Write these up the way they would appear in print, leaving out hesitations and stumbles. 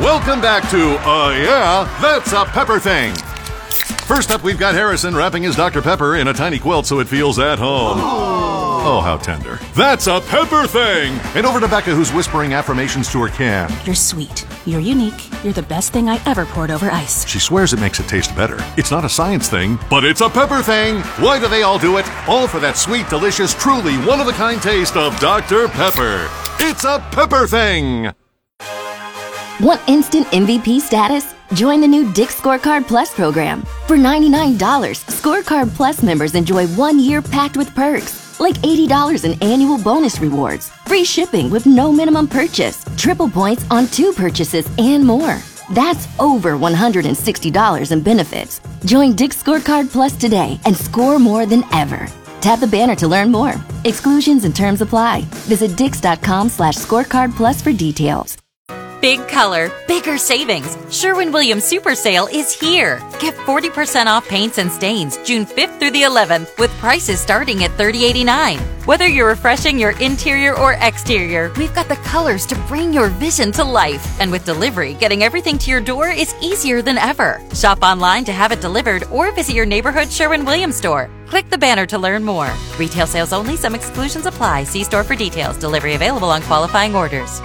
Welcome back to Yeah, That's a Pepper Thing. First up, we've got Harrison wrapping his Dr. Pepper in a tiny quilt so it feels at home. Oh, how tender. That's a Pepper Thing! And over to Becca, who's whispering affirmations to her can. You're sweet. You're unique. You're the best thing I ever poured over ice. She swears it makes it taste better. It's not a science thing, but it's a pepper thing. Why do they all do it? All for that sweet, delicious, truly one-of-a-kind taste of Dr. Pepper. It's a Pepper Thing! Want instant MVP status? Join the new Dick's Scorecard Plus program. For $99, Scorecard Plus members enjoy 1 year packed with perks, like $80 in annual bonus rewards, free shipping with no minimum purchase, triple points on 2 purchases, and more. That's over $160 in benefits. Join Dick's Scorecard Plus today and score more than ever. Tap the banner to learn more. Exclusions and terms apply. Visit dix.com/scorecardplus for details. Big color, bigger savings. Sherwin-Williams Super Sale is here. Get 40% off paints and stains June 5th through the 11th with prices starting at $30.89. Whether you're refreshing your interior or exterior, we've got the colors to bring your vision to life. And with delivery, getting everything to your door is easier than ever. Shop online to have it delivered or visit your neighborhood Sherwin-Williams store. Click the banner to learn more. Retail sales only. Some exclusions apply. See store for details. Delivery available on qualifying orders.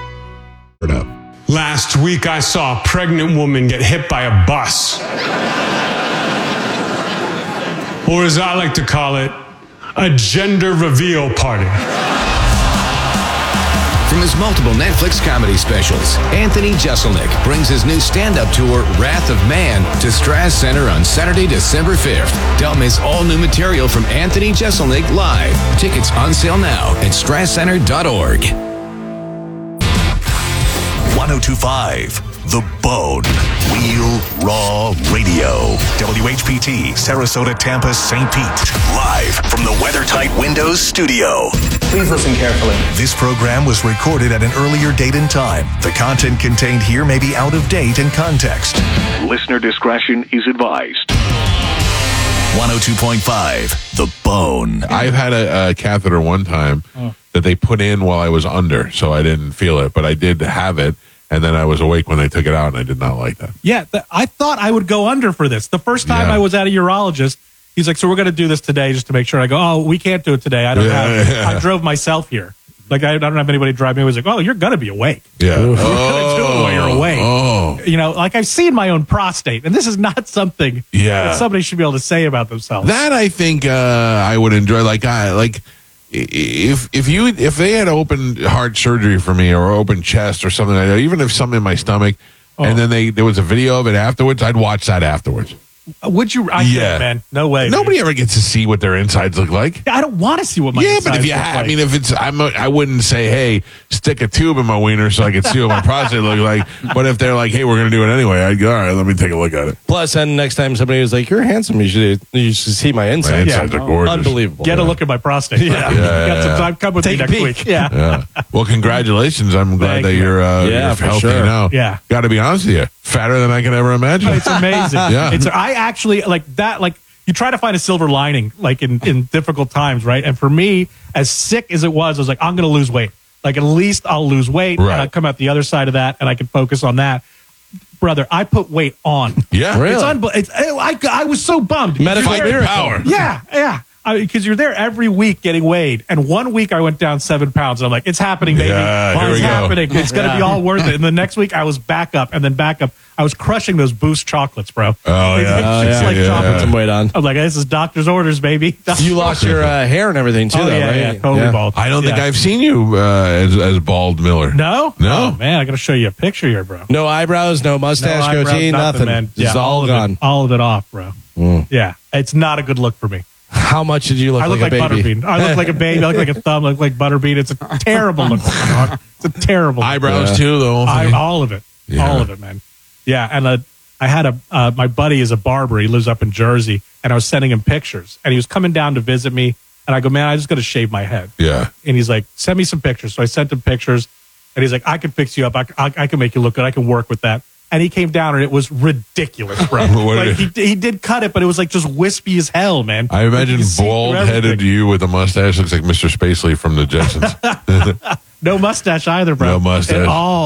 Last week, I saw a pregnant woman get hit by a bus. Or as I like to call it, a gender reveal party. From his multiple Netflix comedy specials, Anthony Jeselnik brings his new stand-up tour, Wrath of Man, to Strass Center on Saturday, December 5th. Don't miss all new material from Anthony Jeselnik live. Tickets on sale now at strasscenter.org. 1025 The Bone. Real Raw Radio. WHPT, Sarasota, Tampa, St. Pete. Live from the WeatherTight Windows studio. Please listen carefully. This program was recorded at an earlier date and time. The content contained here may be out of date and context. Listener discretion is advised. 102.5 The Bone. I've had a catheter one time that they put in while I was under, so I didn't feel it, but I did have it. And then I was awake when they took it out, and I did not like that. Yeah, I thought I would go under for this. The first time I was at a urologist, he's like, so we're going to do this today just to make sure. I go, oh, we can't do it today. I don't have it. I drove myself here. Like, I don't have anybody drive me. I was like, oh, you're going to be awake. Yeah. You're going to do it while you're awake. Oh. You know, like I've seen my own prostate, and this is not something that somebody should be able to say about themselves. That I think I would enjoy. If they had open heart surgery for me or open chest or something like that, even if something in my stomach, and then there was a video of it afterwards, I'd watch that afterwards. Would you? I can't, man. No way. Nobody ever gets to see what their insides look like. I don't want to see what my insides but if you look have, like. I mean, if it's, I wouldn't say, hey, stick a tube in my wiener so I can see what my prostate looks like. But if they're like, hey, we're going to do it anyway, I'd go, all right, let me take a look at it. Plus, then next time somebody was like, you're handsome, you should see my insides. My insides are gorgeous. Unbelievable. Get a look at my prostate. Yeah. Some time. Come with me next week. Yeah. Well, congratulations. I'm glad that you're healthy now. Yeah. Got to be honest with you. Fatter than I can ever imagine. It's amazing. I actually like that. Like, you try to find a silver lining, like in difficult times, right? And for me, as sick as it was, I was like, I'm going to lose weight. Like, at least I'll lose weight, and I'll come out the other side of that, and I can focus on that. Brother, I put weight on. Yeah, really. I was so bummed. Medical power. Yeah. Because you're there every week getting weighed, and 1 week I went down 7 pounds, and I'm like, it's happening, baby. It's happening. It's going to be all worth it. And the next week I was back up, and then back up. I was crushing those Boost chocolates, bro. Chocolate some weight on. I'm like, this is doctor's orders, baby. You lost your hair and everything too, though, right? Yeah, totally bald. I don't think I've seen you as bald Miller. No? No. Oh, man, I got to show you a picture here, bro. No eyebrows, no mustache, goatee, nothing. Man. It's all gone. All of it off, bro. Yeah, it's not a good look for me. How much did you look like a baby? Butterbean. I look like a baby. I look like a thumb. I look like Butterbean. It's a terrible look. It's a terrible look. Eyebrows, too, though. All of it. Yeah. All of it, man. Yeah, and I had my buddy is a barber. He lives up in Jersey, and I was sending him pictures. And he was coming down to visit me, and I go, man, I just got to shave my head. Yeah. And he's like, send me some pictures. So I sent him pictures, and he's like, I can fix you up. I can make you look good. I can work with that. And he came down, and it was ridiculous, bro. Like, he did cut it, but it was like just wispy as hell, man. I imagine bald-headed you with a mustache looks like Mr. Spacely from the Jetsons. No mustache either, bro. No mustache. At all.